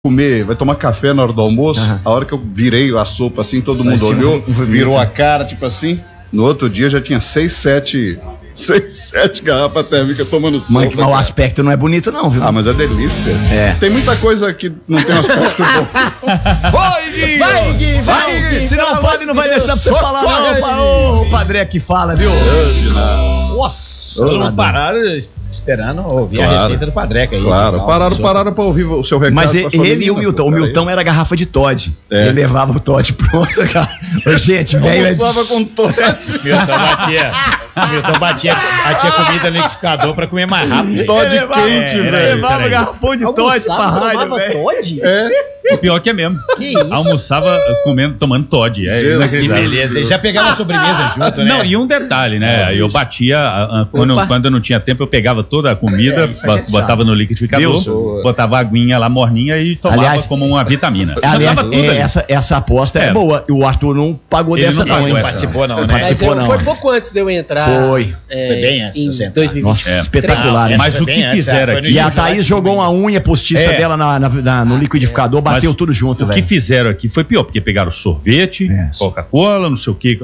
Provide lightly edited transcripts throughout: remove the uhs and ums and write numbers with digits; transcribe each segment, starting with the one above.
comer, vai tomar café na hora do almoço. A hora que eu virei a sopa assim, todo mundo olhou, virou a cara, tipo assim. No outro dia já tinha 6, 7 garrafas térmicas tomando sopa. Mas o aspecto não é bonito não, viu? Ah, mas é delícia. Tem muita coisa que não tem um aspecto bom. Vai, Gui! Se não pode, não vai deixar pra você falar não. O Padre que fala, viu? Nossa! Todo mundo pararam esperando ouvir a receita do Padreca aí. Claro, pararam pra ouvir o seu recado. Mas ele e o Milton. O Milton era garrafa de Todd. Ele levava o Todd pronto, cara. Gente, velho. Almoçava com Todd. Milton batia comida no liquidificador pra comer mais rápido. Todd quente, velho. Levava garrafão de Todd pra rádio, Todd? O pior que é mesmo. Que isso? Almoçava tomando Todd. Que beleza. E já pegava a sobremesa junto, né? Não, e um detalhe, né? Eu batia, quando eu não tinha tempo, eu pegava toda a comida, botava no liquidificador, botava a aguinha lá morninha e tomava como uma vitamina. Aliás, essa aposta é boa. E o Arthur não pagou dessa não, hein? Não participou não, né? Foi pouco antes de eu entrar. Foi bem antes em 2020. Nossa, espetacular. Mas o que fizeram aqui... E a Thaís jogou uma unha postiça dela no liquidificador, bateu tudo junto, velho. O que fizeram aqui foi pior, porque pegaram sorvete, Coca-Cola, não sei o que,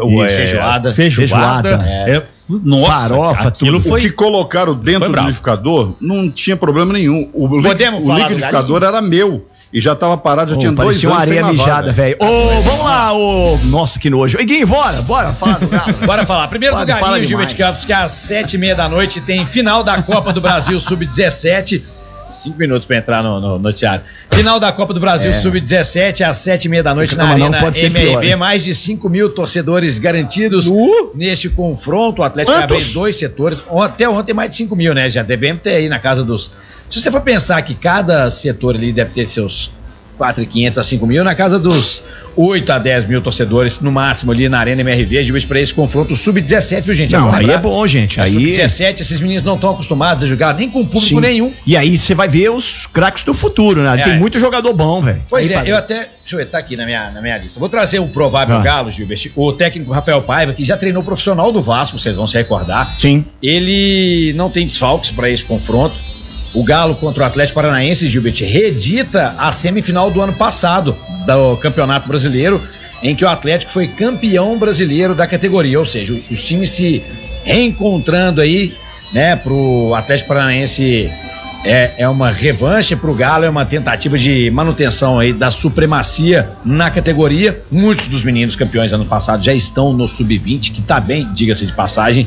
feijoada. Nossa, farofa, tudo foi... O que colocaram dentro do liquidificador não tinha problema nenhum. O liquidificador era meu. E já tava parado, já tinha 2 anos uma areia sem mijada, velho. Vamos lá, Nossa, que nojo. Iguinho, bora falar do Galo. Bora falar. Primeiro do Galinho, Gilberto Campos, que às 7h30 tem final da Copa do Brasil Sub-17. 5 minutos pra entrar no noticiário. Final da Copa do Brasil Sub-17 às 7h30 na Arena MRV. Mais de 5 mil torcedores garantidos neste confronto. O Atlético vai abrir 2 setores. Até ontem mais de 5 mil, né? Já devemos ter aí na casa dos... Se você for pensar que cada setor ali deve ter seus 4.500 a 5 mil, na casa dos 8 a 10 mil torcedores, no máximo ali na Arena MRV, de vez para esse confronto Sub-17, viu, gente? Não, aí é bom, gente. Aí Sub-17, esses meninos não estão acostumados a jogar nem com público nenhum. E aí você vai ver os craques do futuro, né? Tem muito jogador bom, velho. Pois eu até... Deixa eu ver, tá aqui na minha lista. Vou trazer o provável Galo, Gilberto. O técnico Rafael Paiva, que já treinou profissional do Vasco, vocês vão se recordar. Sim. Ele não tem desfalques para esse confronto. O Galo contra o Atlético Paranaense, Gilberto, reedita a semifinal do ano passado do Campeonato Brasileiro, em que o Atlético foi campeão brasileiro da categoria, ou seja, os times se reencontrando aí, né, pro Atlético Paranaense é uma revanche, pro Galo é uma tentativa de manutenção aí da supremacia na categoria. Muitos dos meninos campeões ano passado já estão no Sub-20, que tá bem, diga-se de passagem,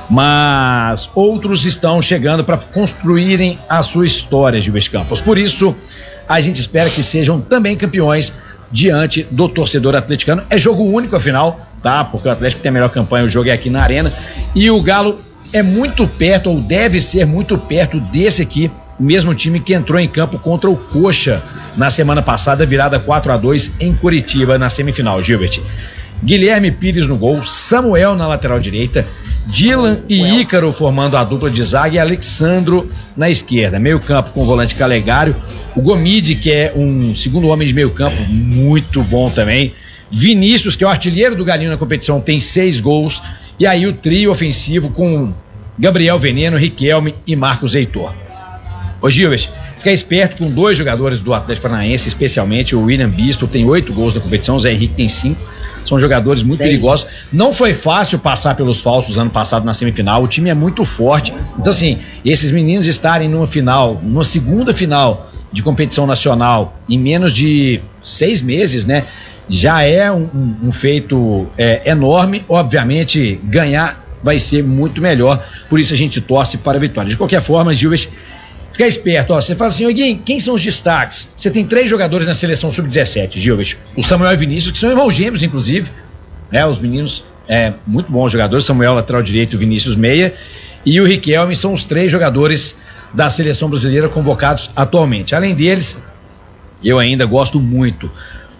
mas outros estão chegando para construírem a sua história, Gilberto Campos. Por isso, a gente espera que sejam também campeões diante do torcedor atleticano. É jogo único, afinal, tá? Porque o Atlético tem a melhor campanha, o jogo é aqui na Arena. E o Galo é muito perto, ou deve ser muito perto desse aqui, o mesmo time que entrou em campo contra o Coxa na semana passada, virada 4-2 em Curitiba, na semifinal, Gilbert. Guilherme Pires no gol, Samuel na lateral direita, Dylan e Ícaro formando a dupla de zaga e Alexandro na esquerda. Meio campo com o volante Calegário, o Gomide, que é um segundo homem de meio campo, muito bom também. Vinícius, que é o artilheiro do Galinho na competição, tem 6 gols. E aí o trio ofensivo com Gabriel Veneno, Riquelme e Marcos Heitor. Ô Gilbert, fica esperto com 2 jogadores do Atlético Paranaense, especialmente o William Bispo, tem 8 gols na competição, o Zé Henrique tem 5. São jogadores muito perigosos. Não foi fácil passar pelos falsos ano passado na semifinal. O time é muito forte. Então, assim, esses meninos estarem numa segunda final de competição nacional em menos de 6 meses, né? Já é um feito enorme. Obviamente, ganhar vai ser muito melhor. Por isso a gente torce para a vitória. De qualquer forma, Gilberto, fica esperto, ó. Você fala assim, Guinho, quem são os destaques? Você tem 3 jogadores na seleção Sub-17, Gilberto. O Samuel e o Vinícius, que são irmãos gêmeos, inclusive. Os meninos, muito bons jogadores. Samuel, lateral direito, o Vinícius, meia. E o Riquelme são os 3 jogadores da seleção brasileira convocados atualmente. Além deles, eu ainda gosto muito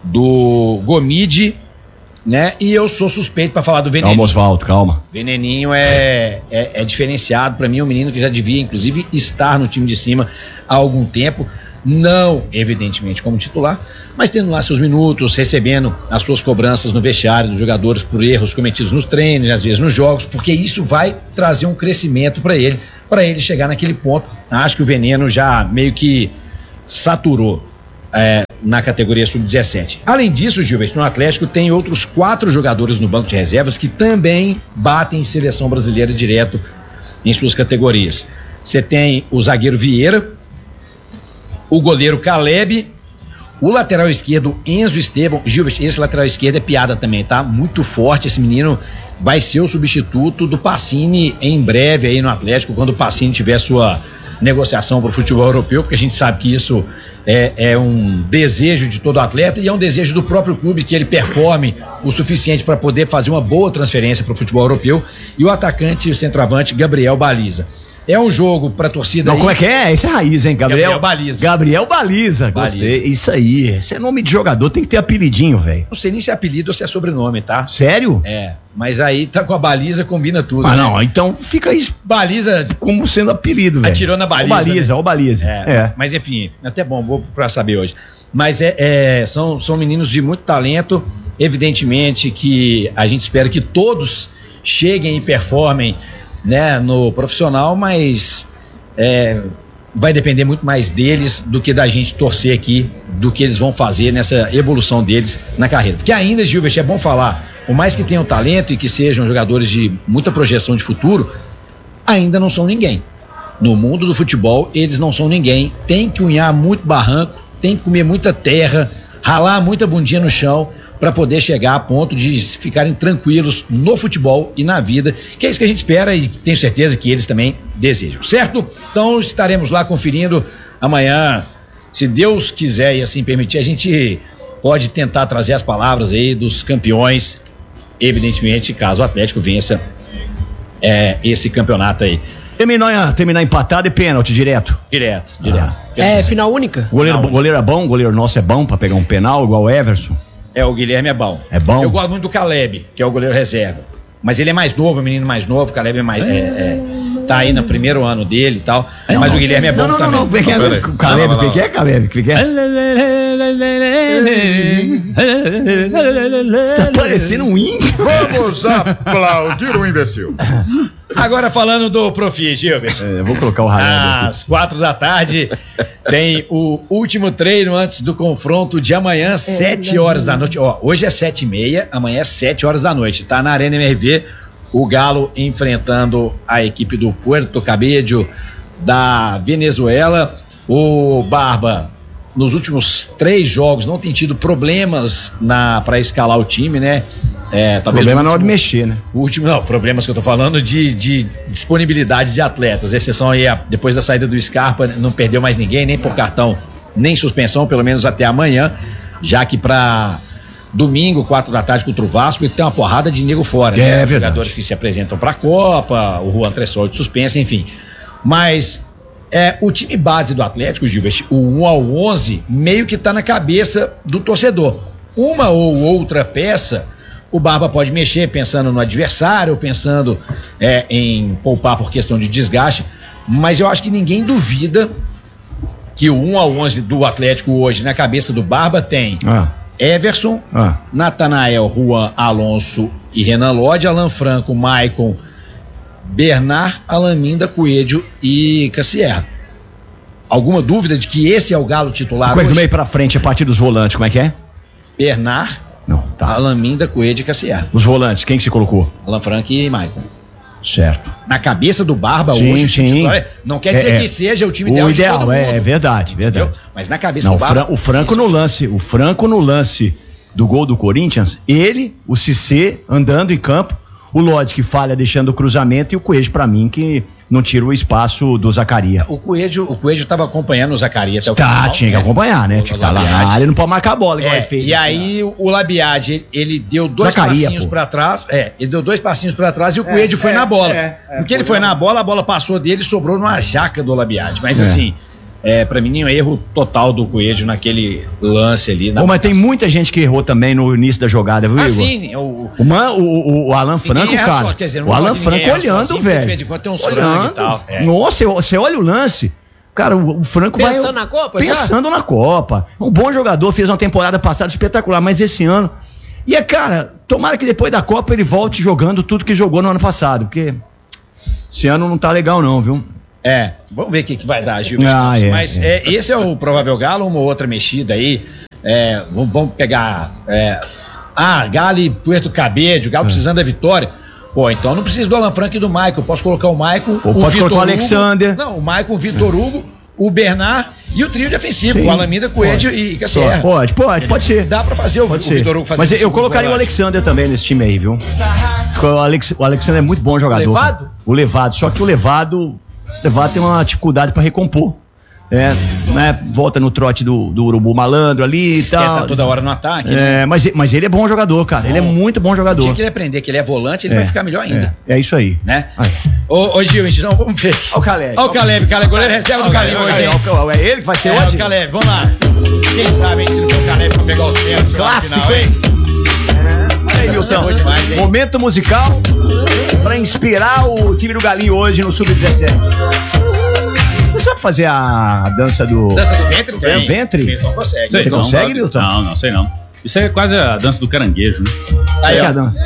do Gomide, né? E eu sou suspeito para falar do Veneninho. Calma, Osvaldo, calma. Veneninho é diferenciado para mim, um menino que já devia, inclusive, estar no time de cima há algum tempo. Não, evidentemente, como titular, mas tendo lá seus minutos, recebendo as suas cobranças no vestiário dos jogadores por erros cometidos nos treinos, às vezes nos jogos, porque isso vai trazer um crescimento para ele chegar naquele ponto. Acho que o Veneno já meio que saturou na categoria sub-17. Além disso, Gilberto, no Atlético tem outros 4 jogadores no banco de reservas que também batem seleção brasileira direto em suas categorias. Você tem o zagueiro Vieira, o goleiro Caleb, o lateral esquerdo Enzo Esteban. Gilberto, esse lateral esquerdo é piada também, tá? Muito forte, esse menino vai ser o substituto do Pacini em breve aí no Atlético, quando o Pacini tiver sua negociação para o futebol europeu, porque a gente sabe que isso é um desejo de todo atleta e é um desejo do próprio clube que ele performe o suficiente para poder fazer uma boa transferência para o futebol europeu. E o atacante e o centroavante Gabriel Baliza. É um jogo pra torcida. Não, como é que é? Esse é raiz, hein? Gabriel Baliza. Gabriel Baliza. Gostei. Isso aí. Esse é nome de jogador, tem que ter apelidinho, velho. Não sei nem se é apelido ou se é sobrenome, tá? Sério? Mas aí tá com a Baliza, combina tudo. Ah, né? Não, então fica isso. Baliza. Como sendo apelido, velho. Atirou na Baliza. O Baliza. Mas enfim, até bom, vou pra saber hoje. Mas são meninos de muito talento. Evidentemente que a gente espera que todos cheguem e performem, né, no profissional, mas vai depender muito mais deles do que da gente torcer aqui, do que eles vão fazer nessa evolução deles na carreira. Porque ainda, Gilberto, é bom falar, por mais que tenham talento e que sejam jogadores de muita projeção de futuro, ainda não são ninguém. No mundo do futebol, eles não são ninguém. Tem que unhar muito barranco, tem que comer muita terra, ralar muita bundinha no chão, para poder chegar a ponto de ficarem tranquilos no futebol e na vida, que é isso que a gente espera e tenho certeza que eles também desejam, certo? Então estaremos lá conferindo amanhã, se Deus quiser e assim permitir, a gente pode tentar trazer as palavras aí dos campeões, evidentemente, caso o Atlético vença esse campeonato aí. Terminar empatado e pênalti direto. Direto. Final única? Goleiro é bom, goleiro nosso é bom pra pegar um penal, igual o Everson. O Guilherme é bom. É bom? Eu gosto muito do Caleb, que é o goleiro reserva. Mas ele é mais novo, o menino mais novo, o Caleb tá aí no primeiro ano dele e tal. Mas o Guilherme é bom também. Não, Caleb, o que é, Caleb? O que é? Tá parecendo um índio. Vamos aplaudir o imbecil. Agora falando do Profi, Gilberto. Eu vou colocar o rádio. Às 4h tem o último treino antes do confronto de amanhã, 7h da noite. Hoje é 7h30, amanhã é 7h. Tá na Arena MRV, o Galo enfrentando a equipe do Puerto Cabello da Venezuela. O Barba, nos últimos 3 jogos, não tem tido problemas para escalar o time, né? Problema na hora de mexer, né? Problemas que eu tô falando de disponibilidade de atletas. Exceção aí, depois da saída do Scarpa, não perdeu mais ninguém, nem por cartão, nem suspensão, pelo menos até amanhã, já que pra domingo, 4h contra o Vasco, e tem uma porrada de nego fora, né? Jogadores que se apresentam pra Copa, o Juan Tressol de suspensa, enfim. Mas o time base do Atlético, Gilberto, o 1 ao 11, meio que tá na cabeça do torcedor. Uma ou outra peça o Barba pode mexer pensando no adversário, pensando em poupar por questão de desgaste, mas eu acho que ninguém duvida que o 1 ao 11 do Atlético hoje na cabeça do Barba tem Everson, Natanael, Juan, Alonso e Renan Lodge, Alan Franco, Maicon, Bernard, Alaminda, Coelho e Cassierra. Alguma dúvida de que esse é o Galo titular hoje? Do meio pra frente, a partir dos volantes, como é que é? Bernard, tá. Alaminda, Coelho e Cassierra. Os volantes, quem que se colocou? Alan Franco e Maicon. Certo. Na cabeça do Barba hoje, o titular, não quer dizer que seja o time ideal. O ideal, é verdade. Entendeu? Mas na cabeça do Barba. O Franco no lance do gol do Corinthians, ele, o Cissé andando em campo, o Lodge que falha deixando o cruzamento e o Coelho, pra mim, que não tira o espaço do Zacarias. O Coelho tava acompanhando o Zacarias até o final. Tinha que acompanhar, né? Tinha que estar lá na área, não pode marcar a bola igual ele fez. E aí o Labiade, ele deu 2 passinhos pra trás, ele deu 2 passinhos pra trás e o Coelho foi na bola. Porque ele foi na bola, a bola passou dele e sobrou numa jaca do Labiade. Mas assim, pra mim, um erro total do Coelho naquele lance ali. Mas tem muita gente que errou também no início da jogada, viu, Igor? Sim. O Alan Franco, cara. O Alan Franco olhando, velho. Tem um olhando. E tal. Nossa, você olha o lance. Cara, o Franco vai... Pensando na Copa, Pensando na Copa. Um bom jogador, fez uma temporada passada espetacular, mas esse ano... E cara, tomara que depois da Copa ele volte jogando tudo que jogou no ano passado, porque esse ano não tá legal não, viu? Vamos ver o que vai dar, Gilberto. Mas esse é o provável Galo, uma outra mexida aí. Vamos pegar Galo e Puerto Cabede, o Galo precisando da vitória. Pô, então não preciso do Alan Franco e do Maicon. Posso colocar o Maicon, o Vitor Hugo. O Alexander. Não, o Maicon, o Vitor Hugo, o Bernard e o trio defensivo, o Alameda, Coelho e Cassier. Pode ser. Dá pra fazer o Vitor Hugo fazer. Mas eu colocaria o Alexander também nesse time aí, viu? O Alexander é muito bom jogador. Levado? O Levado, só que o Levado tem uma dificuldade pra recompor. Né? Volta no trote do Urubu Malandro ali e tal. Tá toda hora no ataque. Mas ele é bom jogador, cara. Ele é muito bom jogador. Tinha que ele aprender que ele é volante, ele vai ficar melhor ainda. É isso aí. Né? Ô Gil, não, vamos ver. Olha o Caleb. Olha o Caleb, goleiro reserva do Calinho hoje, hein? É ele que vai ser hoje? O Caleb, vamos lá. Quem sabe, hein, se não for o Caleb pra pegar os pênaltis. Clássico, hein? Aí, Milton, momento musical pra inspirar o time do Galinho hoje no Sub-17. Você sabe fazer a dança do... Dança do ventre? Não tem. Ventre? Milton consegue. Você consegue, Milton? Não, sei não. Isso é quase a dança do caranguejo, né? Aí, a dança.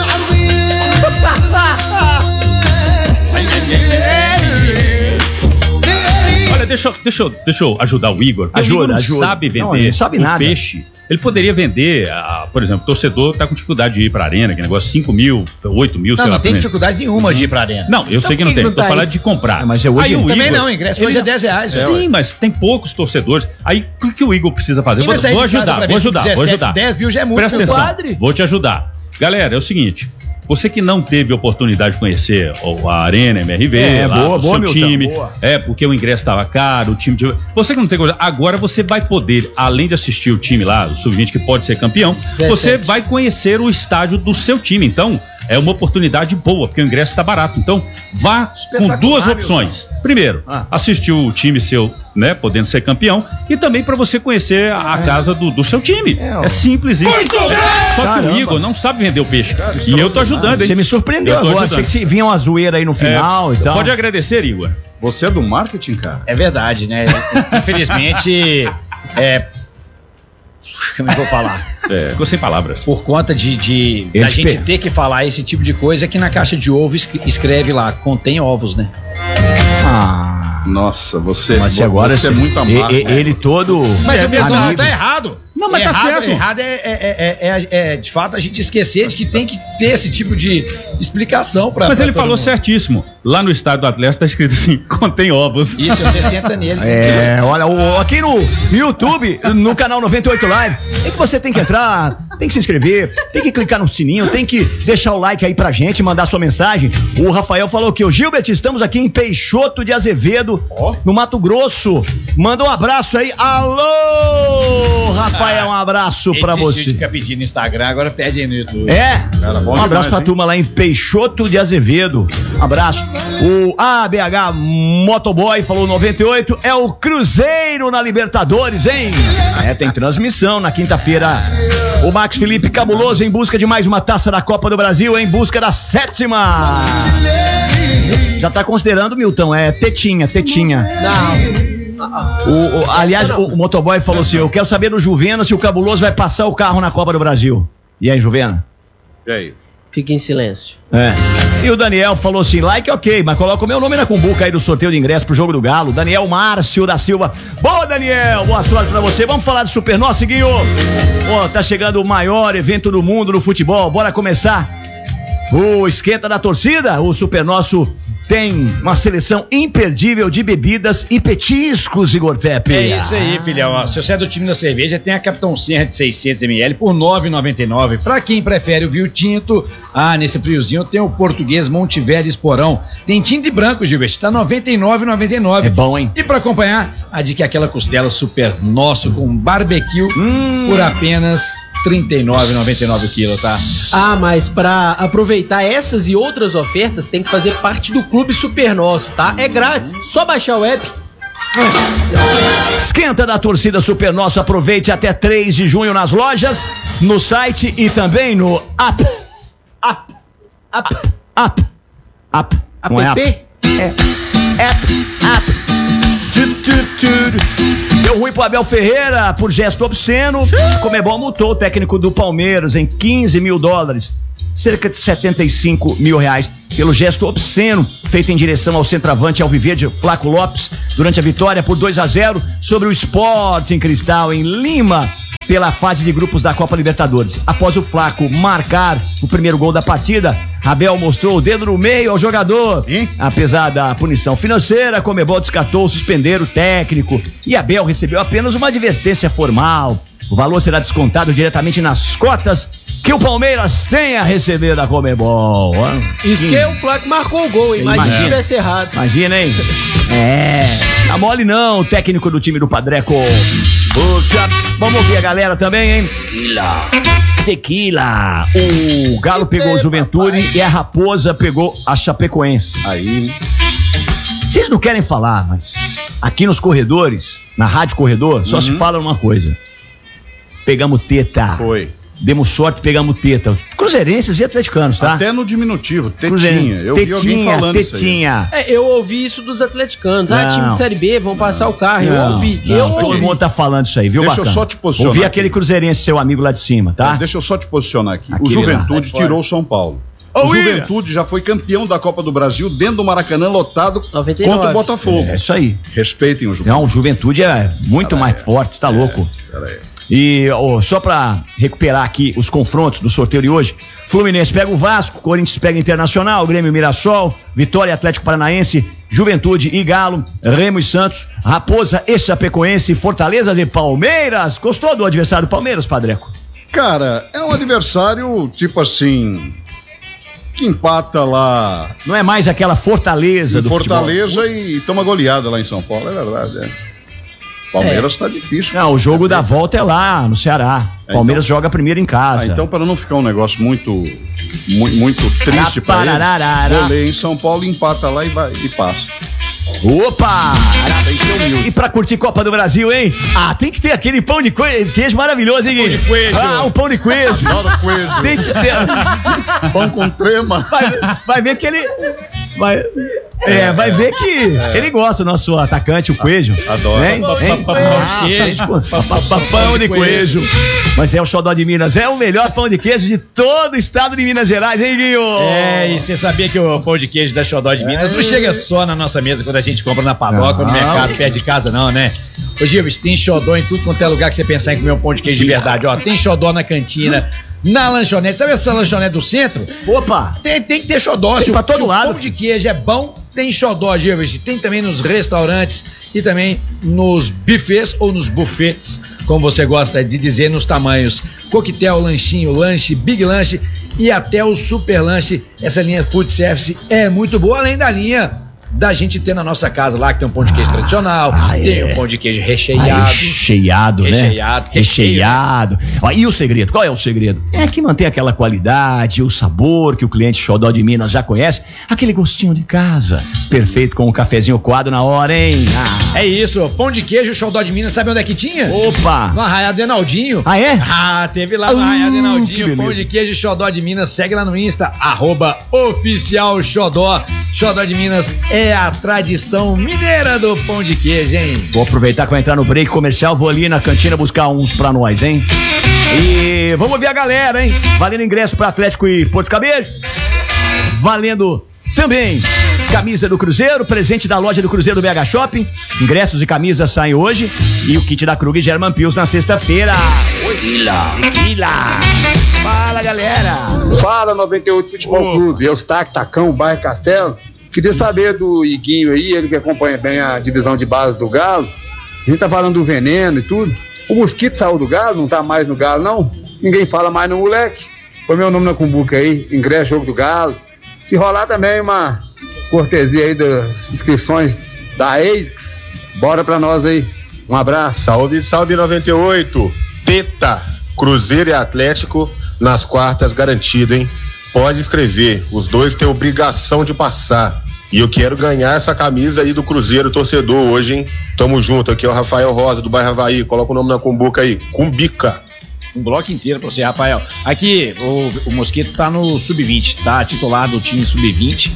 Olha, deixa eu ajudar o Igor. O Igor não sabe vender. Não, ele não sabe nada. Peixe. Ele poderia vender, por exemplo, o torcedor tá com dificuldade de ir pra arena, que negócio 5 mil, 8 mil, sei lá. Não tem dificuldade nenhuma de ir pra arena. Não, eu sei que não tem, tô falando de comprar. Mas eu hoje também não, o ingresso hoje é R$10. Sim, mas tem poucos torcedores. Aí, o que o Igor precisa fazer? Vou ajudar. 10 mil já é muito. Presta atenção, vou te ajudar. Galera, é o seguinte... Você que não teve oportunidade de conhecer a Arena MRV, o seu time, porque o ingresso estava caro, o time... Você que não tem coisa, agora você vai poder, além de assistir o time lá, o Sub-20 que pode ser campeão, você vai conhecer o estádio do seu time. Então, é uma oportunidade boa, porque o ingresso está barato. Então, vá com duas opções. Primeiro, assistir o time seu, né, podendo ser campeão, e também para você conhecer a casa do seu time. É simples isso. Só que o Igor não sabe vender o peixe. E eu tô ajudando, hein? Você me surpreendeu agora. Achei que vinha uma zoeira aí no final e tal. Pode agradecer, Igor. Você é do marketing, cara? É verdade, né? Infelizmente, como é que eu vou falar? Ficou sem palavras. Por conta da gente ter que falar esse tipo de coisa, que na caixa de ovo escreve lá, contém ovos, né? Nossa, você agora é muito amargo. Ele todo... Mas o Milton tá errado. Não, mas tá certo. Errado de fato, a gente esquecer de que tem que ter esse tipo de explicação pra... Mas ele falou certíssimo. Lá no estádio do Atlético tá escrito assim, contém ovos. Isso, você senta nele. Olha, aqui no YouTube, no canal 98 Live, é que você tem que entrar, tem que se inscrever, tem que clicar no sininho, tem que deixar o like aí pra gente, mandar sua mensagem. O Rafael falou que o Gilbert, estamos aqui em Peixoto de Azevedo, no Mato Grosso. Manda um abraço aí. Alô, Rafael, um abraço pra você. Esse fica pedindo no Instagram, agora pede aí no YouTube. Cara, um abraço pra turma lá em Peixoto de Azevedo. Um abraço. O ABH Motoboy falou 98, é o Cruzeiro na Libertadores, hein? Tem transmissão na quinta-feira. O Max Felipe Cabuloso em busca de mais uma taça da Copa do Brasil, em busca da 7ª. Já tá considerando, Milton, tetinha. Não. Aliás, o Motoboy falou assim, eu quero saber do Juvena se o Cabuloso vai passar o carro na Copa do Brasil. E aí, Juvena? E aí? Fica em silêncio. E o Daniel falou assim, like ok, mas coloca o meu nome na cumbuca aí do sorteio de ingresso pro jogo do Galo. Daniel Márcio da Silva. Boa, Daniel, boa sorte pra você. Vamos falar de Super Nó, Seguinho. Tá chegando o maior evento do mundo no futebol. Bora começar o esquenta da torcida. O Super Nosso tem uma seleção imperdível de bebidas e petiscos, Igor Tepe. É isso aí, filhão. Se você é do time da cerveja, tem a Capitão Serra de 600ml por R$ 9,99. Pra quem prefere o vinho tinto, nesse friozinho tem o Português Montivelli Esporão. Tem tinto e branco, Gilberto, tá R$ 99,99. É bom, hein? E pra acompanhar, a dica é aquela costela Super Nosso com barbecue por apenas R$ 39,99 o quilo, tá? Mas pra aproveitar essas e outras ofertas, tem que fazer parte do Clube Super Nosso, tá? É grátis, só baixar o app. Esquenta da torcida Super Nosso, aproveite até 3 de junho nas lojas, no site e também no app. Não é app? App. Deu ruim pro Abel Ferreira por gesto obsceno. Comebol multou o técnico do Palmeiras em $15 mil. cerca de R$75 mil, pelo gesto obsceno feito em direção ao centroavante alviverde Flaco Lopes durante a vitória por 2-0 sobre o Sporting Cristal em Lima pela fase de grupos da Copa Libertadores. Após o Flaco marcar o primeiro gol da partida, Abel mostrou o dedo no meio ao jogador. Apesar da punição financeira, a Conmebol descartou suspender o técnico e Abel recebeu apenas uma advertência formal. O valor será descontado diretamente nas cotas que o Palmeiras tem a receber da Conmebol. Isso que o Flaco marcou o gol, hein? Imagina se tivesse errado. Imagina, hein? Tá mole não, o técnico do time do Padreco. Vamos ouvir a galera também, hein? Tequila. O Galo pegou o Juventude e a Raposa pegou a Chapecoense. Aí. Vocês não querem falar, mas aqui nos corredores, na Rádio Corredor, só se fala uma coisa. Pegamos teta. Foi. Demos sorte, pegamos teta. Cruzeirenses e atleticanos, tá? Até no diminutivo, tetinha. Eu vi alguém falando tetinha. isso aí. Eu ouvi isso dos atleticanos. Time de Série B, vão passar o carro. Eu ouvi. Todo mundo tá falando isso aí, viu, Deixa eu só te posicionar. Ouvi aquele cruzeirense, seu amigo lá de cima, tá? Deixa eu só te posicionar aqui. Aquele o Juventude tirou o São Paulo. O Juventude já foi campeão da Copa do Brasil dentro do Maracanã lotado 99. contra o Botafogo. É isso aí. Respeitem o Juventude. Não, o Juventude é muito mais forte, tá louco. Peraí. E só pra recuperar aqui os confrontos do sorteio de hoje, Fluminense pega o Vasco, Corinthians pega o Internacional, Grêmio e Mirassol, Vitória e Atlético Paranaense, Juventude e Galo, Remo e Santos, Raposa e Chapecoense, Fortaleza e Palmeiras. Gostou do adversário do Palmeiras, Padreco? Cara, é um adversário tipo assim, que empata lá. Não é mais aquela Fortaleza do Fortaleza futebol. E toma goleada lá em São Paulo, é verdade, Palmeiras tá difícil. Não, o jogo da volta é lá, no Ceará. Palmeiras joga primeiro em casa. Então, para não ficar um negócio muito triste para eles, goleia em São Paulo, empata lá e passa. Opa! E pra curtir Copa do Brasil, hein? Tem que ter aquele pão de queijo maravilhoso, hein, Gui? Pão de queijo. O pão de queijo. Adoro queijo. Tem que ter. Pão com trema. Vai ver que ele... Vai ver que ele gosta, o nosso atacante, o Queijo. Adoro. Pão de queijo. Mas é o xodó de Minas, é o melhor pão de queijo de todo o estado de Minas Gerais, hein, Guinho? E você sabia que o pão de queijo da Xodó de Minas não chega só na nossa mesa quando a gente compra na padoca ou no mercado perto de casa, não, né? Ô, Gilves, tem xodó em tudo quanto é lugar que você pensar em comer um pão de queijo de verdade, ó. Tem xodó na cantina, na lanchonete. Sabe essa lanchonete do centro? Opa! Tem que ter xodó. Se pra todo lado. O pão de queijo é bom, tem xodó, Gilves. Tem também nos restaurantes e também nos buffets ou nos buffets, como você gosta de dizer, nos tamanhos coquetel, lanchinho, lanche, big lanche e até o super lanche. Essa linha food service é muito boa, além da linha da gente ter na nossa casa lá, que tem um pão de queijo tradicional, tem um pão de queijo recheado. Recheado. E o segredo? Qual é o segredo? É que mantém aquela qualidade, o sabor que o cliente Xodó de Minas já conhece, aquele gostinho de casa. Perfeito com um cafezinho coado na hora, hein? É isso, pão de queijo Xodó de Minas, sabe onde é que tinha? Opa! No Arraiado do Enaldinho. Teve lá no Arraiado do Enaldinho, pão de queijo Xodó de Minas, segue lá no Insta, @oficialxodó. Xodó de Minas é a tradição mineira do pão de queijo, hein? Vou aproveitar que vai entrar no break comercial, vou ali na cantina buscar uns pra nós, hein? E vamos ver a galera, hein? Valendo ingresso pra Atlético e Porto Cabejo. Valendo também camisa do Cruzeiro, presente da loja do Cruzeiro do BH Shopping. Ingressos e camisas saem hoje. E o kit da Krug German Pils na sexta-feira. Tequila. Fala, galera. Fala, 98 Futebol Clube. Eustáquio, Tacão, bairro Castelo. Queria saber do Iguinho aí, ele que acompanha bem a divisão de base do Galo. A gente tá falando do veneno e tudo. O Mosquito saiu do Galo, não tá mais no Galo, não? Ninguém fala mais no moleque. Põe meu nome na cumbuca aí, ingresso jogo do Galo. Se rolar também uma cortesia aí das inscrições da ASICS, bora pra nós aí. Um abraço. Salve 98. Teta, Cruzeiro e Atlético nas quartas garantido, hein? Pode escrever, os dois têm obrigação de passar. E eu quero ganhar essa camisa aí do Cruzeiro torcedor hoje, hein? Tamo junto, aqui é o Rafael Rosa do bairro Havaí, coloca o nome na cumbuca aí, Cumbica. Um bloco inteiro pra você, Rafael. Aqui, o Mosquito tá no Sub-20, tá titular do time Sub-20.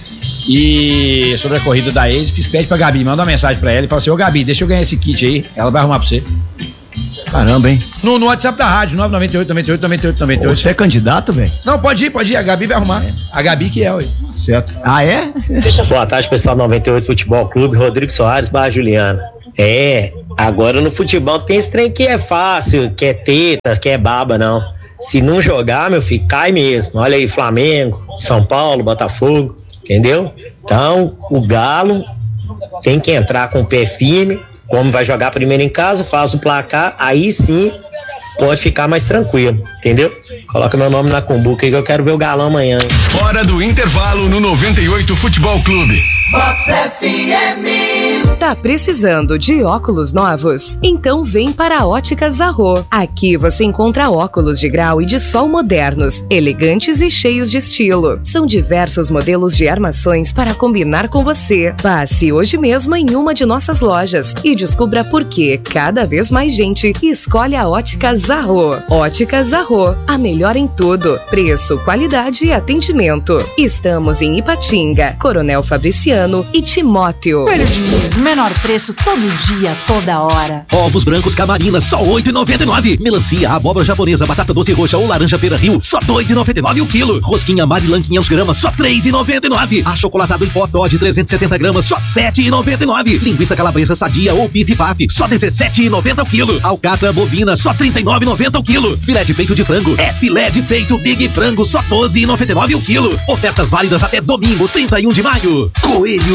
E sobre a corrida da ASICS, pede pra Gabi, manda uma mensagem pra ela e fala assim, ô Gabi, deixa eu ganhar esse kit aí, ela vai arrumar pra você. Caramba, hein? No WhatsApp da rádio, 998-98-98-98. Você é candidato, velho? Não, pode ir. A Gabi vai arrumar. A Gabi que é, ué. Certo. Ah, é? Boa tarde, pessoal 98 Futebol Clube, Rodrigo Soares, Barra Juliana. Agora no futebol tem esse trem que é fácil, que é teta, que é baba, não. Se não jogar, meu filho, cai mesmo. Olha aí, Flamengo, São Paulo, Botafogo, entendeu? Então, o Galo tem que entrar com o pé firme, como vai jogar primeiro em casa, faz o placar, aí sim pode ficar mais tranquilo, entendeu? Coloca meu nome na cumbuca aí que eu quero ver o Galão amanhã, hein? Hora do intervalo no 98 Futebol Clube. Vox FM. Tá precisando de óculos novos? Então vem para a Óticas Zarro. Aqui você encontra óculos de grau e de sol modernos, elegantes e cheios de estilo. São diversos modelos de armações para combinar com você. Passe hoje mesmo em uma de nossas lojas e descubra por que cada vez mais gente escolhe a Óticas Zarro. Óticas Zarro, a melhor em tudo. Preço, qualidade e atendimento. Estamos em Ipatinga, Coronel Fabriciano e Timóteo. Perdiz, menor preço todo dia, toda hora. Ovos brancos Camarina, só R$8,99. Melancia, abóbora japonesa, batata doce roxa ou laranja Pera Rio, só R$2,99 o quilo. Rosquinha Marilan 500 gramas, só R$3,99. Achocolatado em pó Toddy 370 gramas, só R$7,99. Linguiça calabresa sadia ou bife paf, só R$17,90 o quilo. Alcatra bovina, só R$39,90 o quilo. Filé de peito de frango, filé de peito Big Frango, só R$12,99 o quilo. Ofertas válidas até domingo, 31 de maio. Coelho